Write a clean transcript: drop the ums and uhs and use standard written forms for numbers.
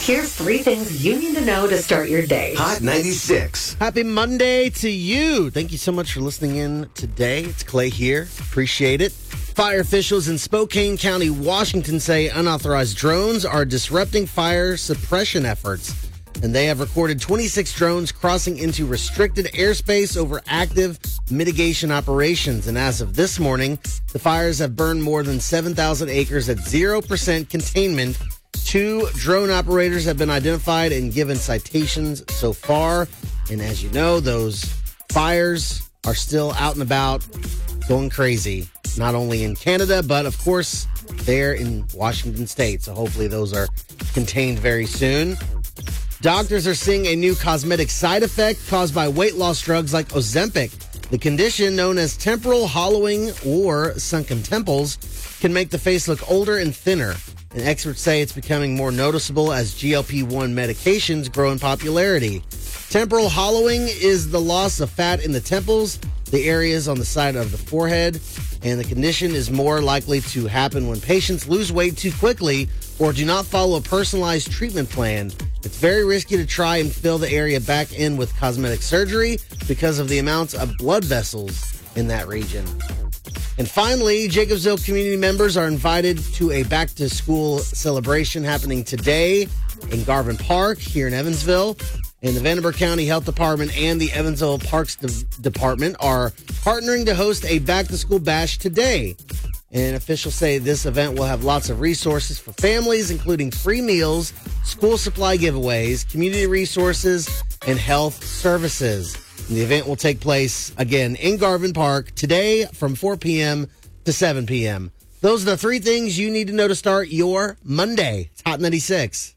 Here's 3 things you need to know to start your day. Hot 96. Happy Monday to you. Thank you so much for listening in today. It's Clay here. Appreciate it. Fire officials in Spokane County, Washington say unauthorized drones are disrupting fire suppression efforts. And they have recorded 26 drones crossing into restricted airspace over active mitigation operations. And as of this morning, the fires have burned more than 7,000 acres at 0% containment. 2 drone operators have been identified and given citations so far. And as you know, those fires are still out and about, going crazy, not only in Canada, but of course, there in Washington State. So hopefully those are contained very soon. Doctors are seeing a new cosmetic side effect caused by weight loss drugs like Ozempic. The condition, known as temporal hollowing or sunken temples, can make the face look older and thinner. And experts say it's becoming more noticeable as GLP-1 medications grow in popularity. Temporal hollowing is the loss of fat in the temples, the areas on the side of the forehead, and the condition is more likely to happen when patients lose weight too quickly or do not follow a personalized treatment plan. It's very risky to try and fill the area back in with cosmetic surgery because of the amounts of blood vessels in that region. And finally, Jacobsville community members are invited to a back-to-school celebration happening today in Garvin Park here in Evansville. And the Vandenberg County Health Department and the Evansville Parks Department are partnering to host a back-to-school bash today. And officials say this event will have lots of resources for families, including free meals, school supply giveaways, community resources, and health services. And the event will take place, again, in Garvin Park today from 4 p.m. to 7 p.m. Those are the 3 things you need to know to start your Monday. It's Hot 96.